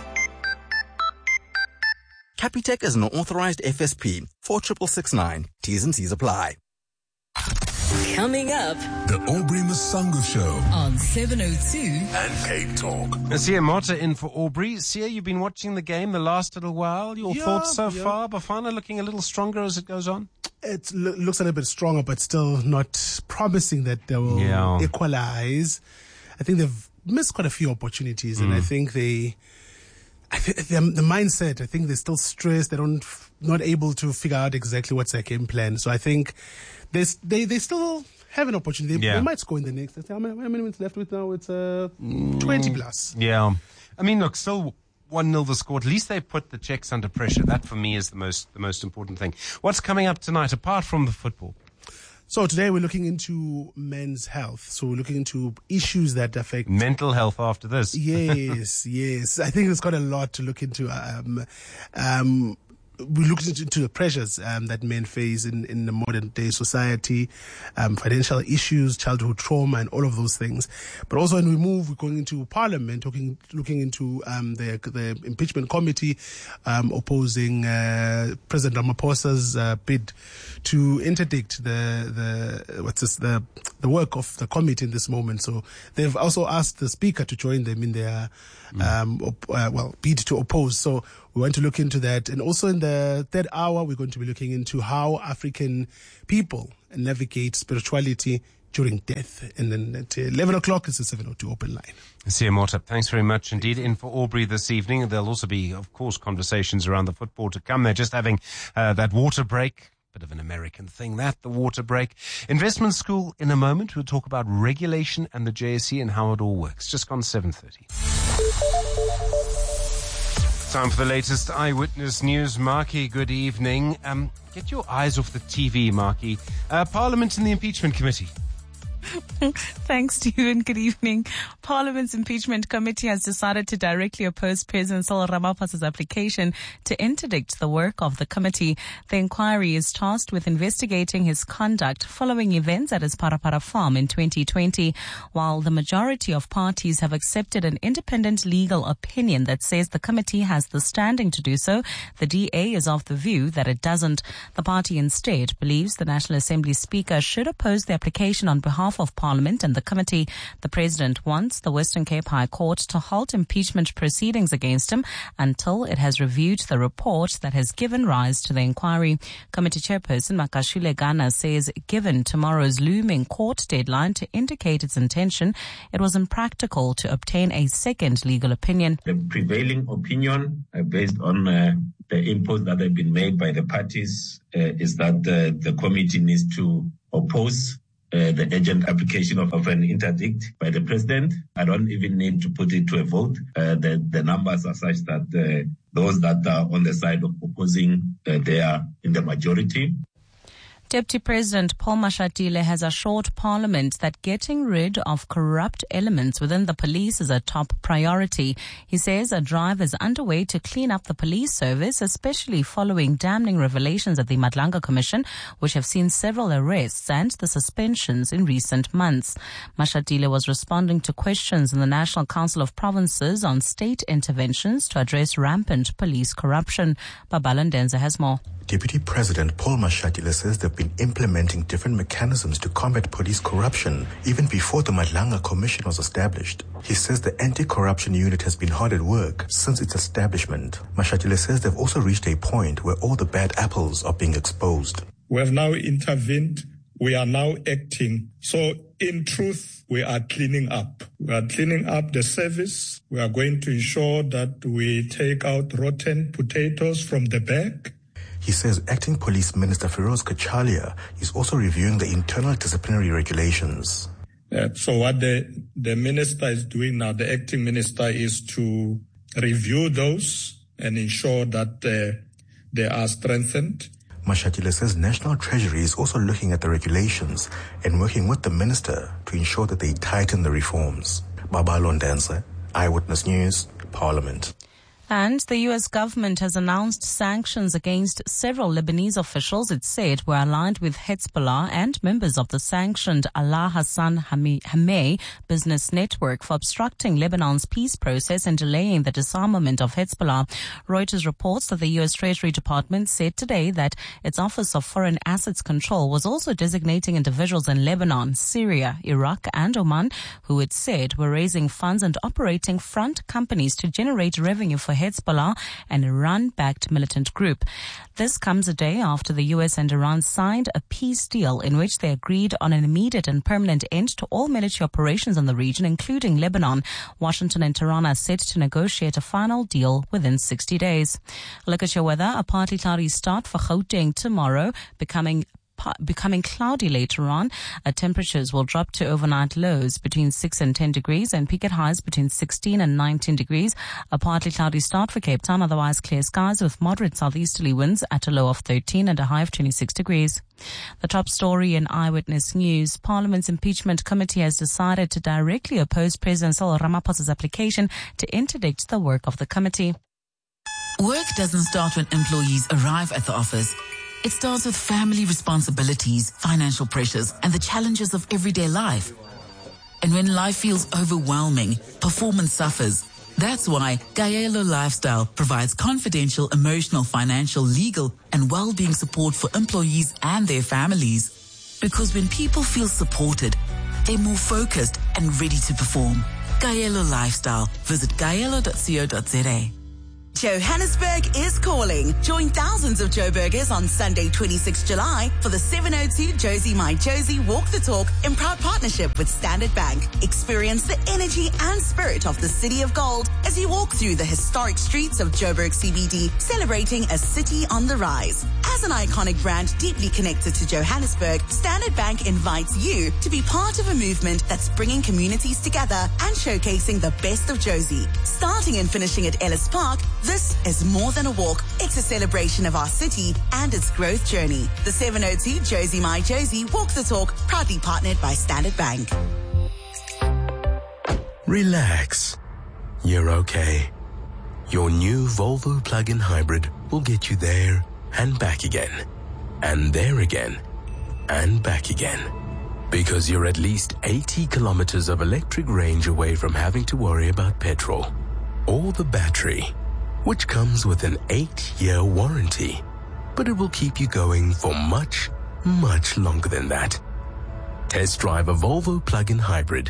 Capitec is an authorized F S P four six six nine. T's and C's apply. Coming up, The Aubrey Masango Show on seven oh two and Cape Talk. Now, Sia Marta in for Aubrey. Sia, you've been watching the game the last little while. Your Yeah, thoughts so yeah. far? Bafana looking a little stronger as it goes on? it lo- looks a little bit stronger, but still not promising that they will Yeah. equalize. I think they've missed quite a few opportunities, and Mm. I think they, I think the, the mindset, I think they're still stressed. They don't, not able to figure out exactly what's their game plan. So I think there's, they, they still have an opportunity. They, Yeah. they might score in the next. How many, how many minutes left with now? It's uh, twenty plus. Yeah. I mean, look, still one nil the score. At least they put the Czechs under pressure. That for me is the most, the most important thing. What's coming up tonight apart from the football? So today we're looking into men's health. So we're looking into issues that affect mental health after this. Yes, yes. I think there's quite a lot to look into. Um, um, we looked into, into the pressures um, that men face in, in the modern day society, um, financial issues, childhood trauma, and all of those things. But also, when we move, we're going into Parliament, talking, looking into um, the the impeachment committee um, opposing uh, President Ramaphosa's uh, bid to interdict the the what's this, the the work of the committee in this moment. So they've also asked the speaker to join them in their um, op- uh, well bid to oppose. So we want to look into that. And also in the third hour, we're going to be looking into how African people navigate spirituality during death. And then at eleven o'clock, it's a seven oh two open line. Sia Motap, thanks very much indeed. In for Aubrey this evening. There'll also be, of course, conversations around the football to come. They're just having uh, that water break. Bit of an American thing, that, the water break. Investment School in a moment. We'll talk about regulation and the J S E and how it all works. Just gone seven thirty. Time for the latest Eyewitness News. Marky, good evening. Um, get your eyes off the T V, Marky. Uh, Parliament and the Impeachment Committee. Thanks, Stephen. Good evening. Parliament's Impeachment Committee has decided to directly oppose President Cyril Ramaphosa's application to interdict the work of the committee. The inquiry is tasked with investigating his conduct following events at his Parapara farm in twenty twenty. While the majority of parties have accepted an independent legal opinion that says the committee has the standing to do so, the D A is of the view that it doesn't. The party instead believes the National Assembly Speaker should oppose the application on behalf of Parliament and the committee. The President wants the Western Cape High Court to halt impeachment proceedings against him until it has reviewed the report that has given rise to the inquiry. Committee Chairperson Makashule Gana says given tomorrow's looming court deadline to indicate its intention, it was impractical to obtain a second legal opinion. The prevailing opinion uh, based on uh, the inputs that have been made by the parties uh, is that uh, the committee needs to oppose Uh, the urgent application of, of an interdict by the president. I don't even need to put it to a vote. Uh, the, the numbers are such that uh, those that are on the side of opposing, uh, they are in the majority. Deputy President Paul Mashatile has assured Parliament that getting rid of corrupt elements within the police is a top priority. He says a drive is underway to clean up the police service, especially following damning revelations at the Madlanga Commission, which have seen several arrests and the suspensions in recent months. Mashatile was responding to questions in the National Council of Provinces on state interventions to address rampant police corruption. Babala Ndenza has more. Deputy President Paul Mashatile says they've been implementing different mechanisms to combat police corruption even before the Madlanga Commission was established. He says the anti-corruption unit has been hard at work since its establishment. Mashatile says they've also reached a point where all the bad apples are being exposed. We have now intervened. We are now acting. So in truth, we are cleaning up. We are cleaning up the service. We are going to ensure that we take out rotten potatoes from the bag. He says Acting Police Minister Feroz Kachalia is also reviewing the internal disciplinary regulations. Uh, so what the, the minister is doing now, the acting minister, is to review those and ensure that uh, they are strengthened. Mashatile says National Treasury is also looking at the regulations and working with the minister to ensure that they tighten the reforms. Babala Ndenza, Eyewitness News, Parliament. And the U S government has announced sanctions against several Lebanese officials it said were aligned with Hezbollah and members of the sanctioned Allah Hassan Hameh business network for obstructing Lebanon's peace process and delaying the disarmament of Hezbollah. Reuters reports that the U S Treasury Department said today that its Office of Foreign Assets Control was also designating individuals in Lebanon, Syria, Iraq and Oman who it said were raising funds and operating front companies to generate revenue for Hezbollah, an Iran-backed militant group. This comes a day after the U S and Iran signed a peace deal in which they agreed on an immediate and permanent end to all military operations in the region, including Lebanon. Washington and Tehran are set to negotiate a final deal within sixty days. Look at your weather. A partly cloudy start for Gauteng tomorrow, becoming becoming cloudy later on. Uh, temperatures will drop to overnight lows between six and ten degrees and peak at highs between sixteen and nineteen degrees. A partly cloudy start for Cape Town, otherwise clear skies with moderate southeasterly winds at a low of thirteen and a high of twenty-six degrees. The top story in Eyewitness News. Parliament's impeachment committee has decided to directly oppose President Cyril Ramaphosa's application to interdict the work of the committee. Work doesn't start when employees arrive at the office. It starts with family responsibilities, financial pressures, and the challenges of everyday life. And when life feels overwhelming, performance suffers. That's why Gayelo Lifestyle provides confidential, emotional, financial, legal, and well-being support for employees and their families. Because when people feel supported, they're more focused and ready to perform. Gayelo Lifestyle. Visit gayelo dot co dot za. Johannesburg is calling. Join thousands of Joburgers on Sunday, twenty-sixth of July for the seven oh two Josie My Josie Walk the Talk in proud partnership with Standard Bank. Experience the energy and spirit of the City of Gold as you walk through the historic streets of Joburg C B D, celebrating a city on the rise. As an iconic brand deeply connected to Johannesburg, Standard Bank invites you to be part of a movement that's bringing communities together and showcasing the best of Josie. Starting and finishing at Ellis Park, this is more than a walk. It's a celebration of our city and its growth journey. The seven oh two Josie My Josie Walk the Talk, proudly partnered by Standard Bank. Relax. You're okay. Your new Volvo plug-in hybrid will get you there and back again. And there again. And back again. Because you're at least eighty kilometers of electric range away from having to worry about petrol or the battery, which comes with an eight-year warranty. But it will keep you going for much, much longer than that. Test drive a Volvo plug-in hybrid.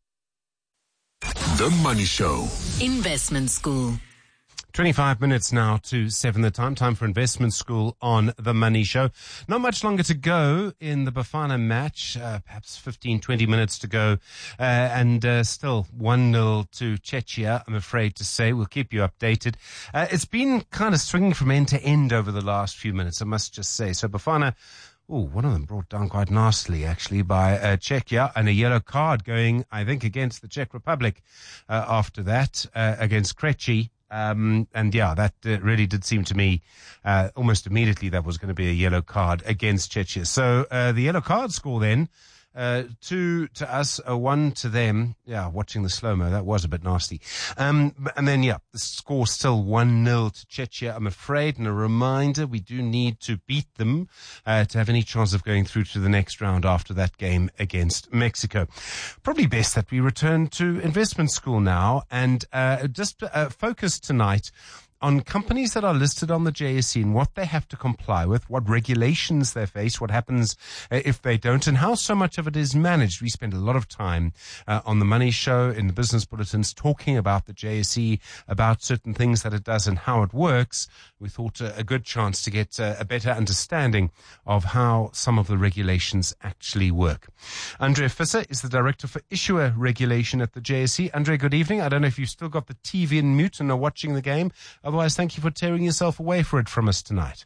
The Money Show. Investment School. twenty-five minutes now to seven the time. Time for Investment School on The Money Show. Not much longer to go in the Bafana match. Uh, perhaps fifteen, twenty minutes to go. Uh, and uh, still one nil to Czechia, I'm afraid to say. We'll keep you updated. Uh, it's been kind of swinging from end to end over the last few minutes, I must just say. So Bafana... Oh, one of them brought down quite nastily, actually, by uh, Czechia, and a yellow card going, I think, against the Czech Republic uh, after that, uh, against Krejci. Um, and yeah, that uh, really did seem to me uh, almost immediately that was going to be a yellow card against Czechia. So uh, the yellow card score then, uh, two to us, a one to them. Yeah, watching the slow-mo, that was a bit nasty. Um, and then, yeah, the score still one nil to Czechia, I'm afraid. And a reminder, we do need to beat them uh, to have any chance of going through to the next round after that game against Mexico. Probably best that we return to Investment School now and uh, just uh, focus tonight on companies that are listed on the J S E and what they have to comply with, what regulations they face, what happens uh, if they don't, and how so much of it is managed. We spend a lot of time uh, on the Money Show, in the business bulletins, talking about the J S E, about certain things that it does and how it works. We thought uh, a good chance to get uh, a better understanding of how some of the regulations actually work. Andre Visser is the Director for Issuer Regulation at the J S E. Andre, good evening. I don't know if you've still got the T V in mute and are watching the game. Otherwise, thank you for tearing yourself away for it from us tonight.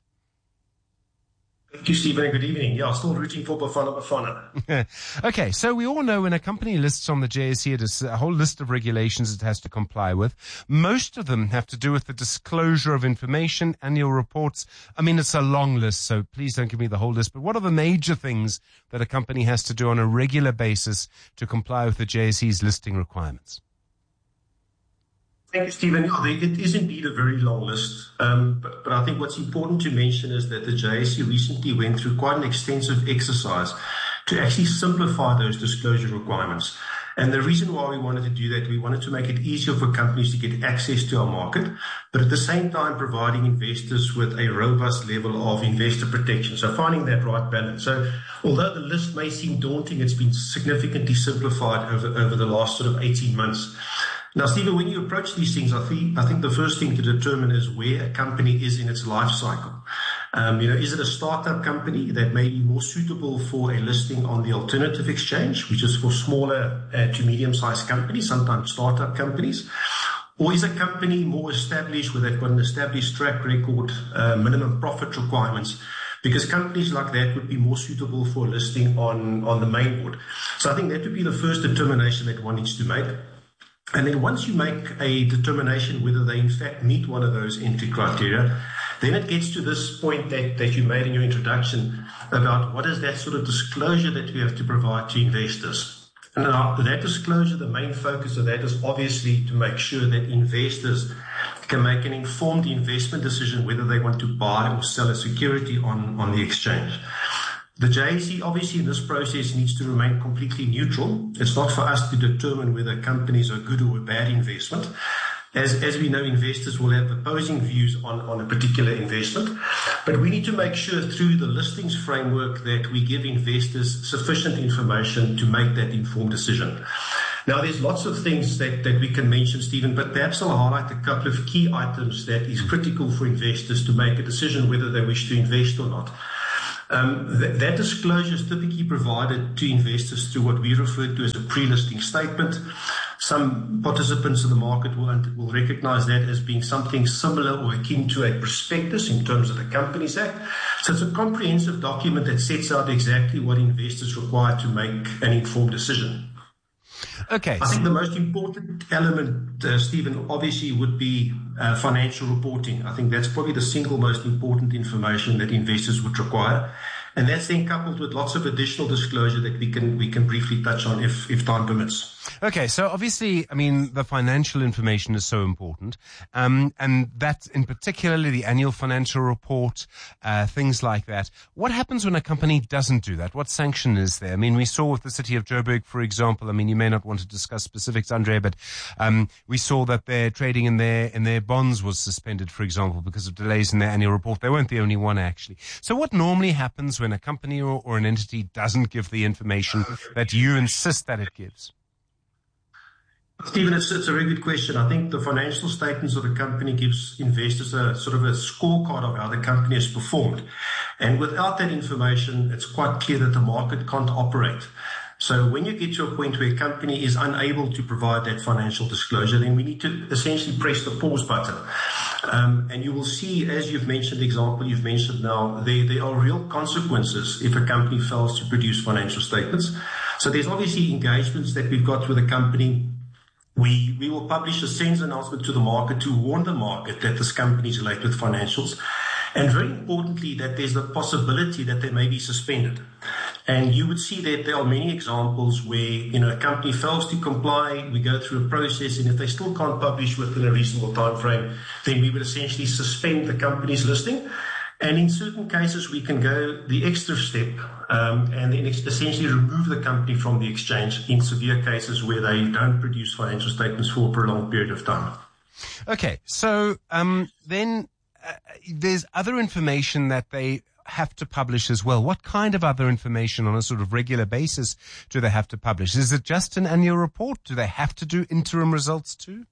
Thank you, Stephen. Good evening. Yeah, still rooting for Bafana Bafana. Okay, so we all know when a company lists on the J S E, it is a whole list of regulations it has to comply with. Most of them have to do with the disclosure of information, annual reports. I mean, it's a long list, so please don't give me the whole list. But what are the major things that a company has to do on a regular basis to comply with the J S E's listing requirements? Thank you, Stephen. Yeah, it is indeed a very long list. Um, but, but I think what's important to mention is that the J S E recently went through quite an extensive exercise to actually simplify those disclosure requirements. And the reason why we wanted to do that, we wanted to make it easier for companies to get access to our market, but at the same time providing investors with a robust level of investor protection. So finding that right balance. So although the list may seem daunting, it's been significantly simplified over, over the last sort of eighteen months. Now, Stephen, when you approach these things, I think, I think the first thing to determine is where a company is in its life cycle. Um, you know, is it a startup company that may be more suitable for a listing on the alternative exchange, which is for smaller uh, to medium-sized companies, sometimes startup companies? Or is a company more established, where they've got an established track record, uh, minimum profit requirements? Because companies like that would be more suitable for listing on, on the main board. So I think that would be the first determination that one needs to make. And then once you make a determination whether they in fact meet one of those entry criteria, then it gets to this point that, that you made in your introduction about what is that sort of disclosure that we have to provide to investors. And after that disclosure, the main focus of that is obviously to make sure that investors can make an informed investment decision whether they want to buy or sell a security on, on the exchange. The J S E, obviously, in this process needs to remain completely neutral. It's not for us to determine whether companies are good or a bad investment. As, as we know, investors will have opposing views on, on a particular investment. But we need to make sure through the listings framework that we give investors sufficient information to make that informed decision. Now, there's lots of things that, that we can mention, Stephen, but perhaps I'll highlight a couple of key items that is critical for investors to make a decision whether they wish to invest or not. Um, th- that disclosure is typically provided to investors through what we refer to as a pre-listing statement. Some participants in the market will, will recognize that as being something similar or akin to a prospectus in terms of the Companies Act. So it's a comprehensive document that sets out exactly what investors require to make an informed decision. Okay. I think the most important element, uh, Stephen, obviously would be uh, financial reporting. I think that's probably the single most important information that investors would require. And that's then coupled with lots of additional disclosure that we can we can briefly touch on if, if time permits. Okay, so obviously, I mean, the financial information is so important, um, and that in particularly the annual financial report, uh, things like that. What happens when a company doesn't do that? What sanction is there? I mean, we saw with the city of Joburg, for example. I mean, you may not want to discuss specifics, Andre, but um, we saw that their trading in their in their bonds was suspended, for example, because of delays in their annual report. They weren't the only one, actually. So what normally happens when a company or, or an entity doesn't give the information that you insist that it gives? Stephen, it's, it's a very good question. I think the financial statements of the company gives investors a sort of a scorecard of how the company has performed. And without that information, it's quite clear that the market can't operate. So when you get to a point where a company is unable to provide that financial disclosure, then we need to essentially press the pause button. Um, and you will see, as you've mentioned, the example you've mentioned now, there, there are real consequences if a company fails to produce financial statements. So there's obviously engagements that we've got with a company. We we will publish a SENS announcement to the market to warn the market that this company is late with financials. And very importantly, that there's the possibility that they may be suspended. And you would see that there are many examples where, you know, a company fails to comply, we go through a process, and if they still can't publish within a reasonable time frame, then we would essentially suspend the company's listing. And in certain cases, we can go the extra step um, and then essentially remove the company from the exchange in severe cases where they don't produce financial statements for a prolonged period of time. Okay, so um, then uh, there's other information that they have to publish as well. What kind of other information on a sort of regular basis do they have to publish? Is it just an annual report? Do they have to do interim results too?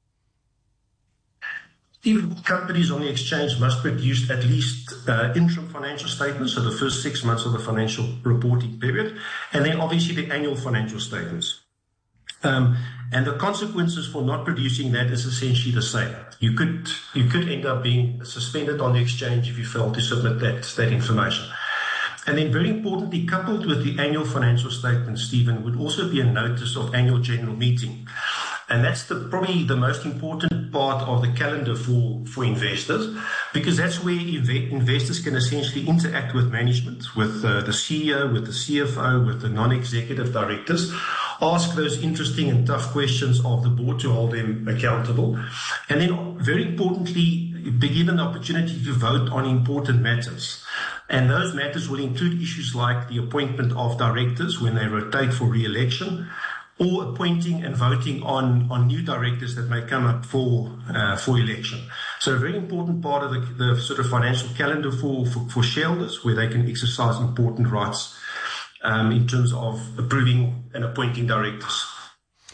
Even companies on the exchange must produce at least uh, interim financial statements, so the first six months of the financial reporting period, and then obviously the annual financial statements. Um, and the consequences for not producing that is essentially the same. You could you could end up being suspended on the exchange if you fail to submit that, that information. And then very importantly, coupled with the annual financial statement, Stephen, would also be a notice of annual general meeting. And that's the, probably the most important part of the calendar for, for investors, because that's where inv- investors can essentially interact with management, with uh, the C E O, with the C F O, with the non-executive directors, ask those interesting and tough questions of the board to hold them accountable. And then very importantly, be given the opportunity to vote on important matters. And those matters will include issues like the appointment of directors when they rotate for re-election, or appointing and voting on, on new directors that may come up for uh, for election. So a very important part of the, the sort of financial calendar for, for, for shareholders, where they can exercise important rights um, in terms of approving and appointing directors.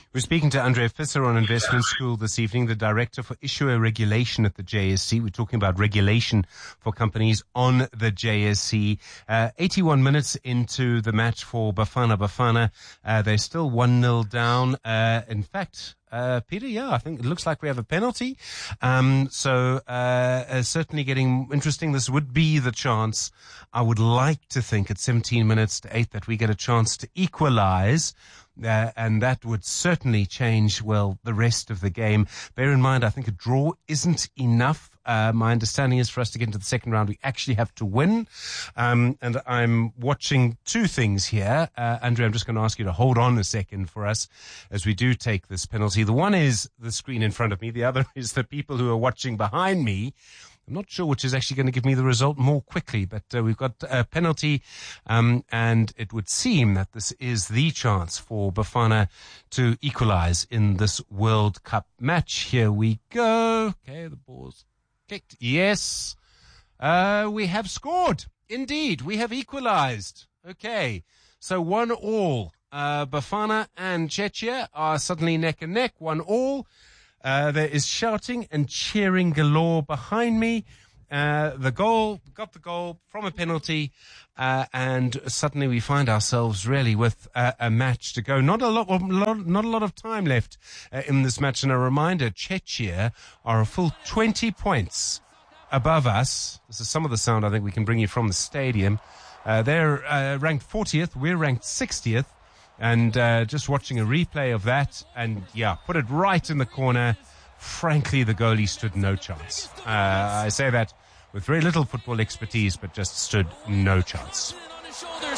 We're speaking to Andre Visser on Investment School this evening, the Director for Issuer Regulation at the J S C. We're talking about regulation for companies on the J S C. Uh, eighty-one minutes into the match for Bafana Bafana. Uh, they're still one nil down. Uh, in fact, Uh, Peter, yeah, I think it looks like we have a penalty. Um, so, uh, uh, certainly getting interesting. This would be the chance. I would like to think at seventeen minutes to eight that we get a chance to equalize. Uh, and that would certainly change, well, the rest of the game. Bear in mind, I think a draw isn't enough. Uh, my understanding is for us to get into the second round, we actually have to win. Um, and I'm watching two things here. Uh, Andre, I'm just going to ask you to hold on a second for us as we do take this penalty. The one is the screen in front of me. The other is the people who are watching behind me. I'm not sure which is actually going to give me the result more quickly, but uh, we've got a penalty, um, and it would seem that this is the chance for Bafana to equalize in this World Cup match. Here we go. Okay, the ball's kicked. Yes, uh, we have scored. Indeed, we have equalized. Okay, so one all. Uh, Bafana and Czechia are suddenly neck and neck, one all. Uh, there is shouting and cheering galore behind me. Uh, the goal, got the goal from a penalty, uh, and suddenly we find ourselves really with uh, a match to go. Not a lot, not a lot of time left uh, in this match. And a reminder, Czechia are a full twenty points above us. This is some of the sound I think we can bring you from the stadium. Uh, they're uh, ranked fortieth. We're ranked sixtieth. And uh, just watching a replay of that, and yeah, put it right in the corner. Frankly, the goalie stood no chance. Uh, I say that with very little football expertise, but just stood no chance.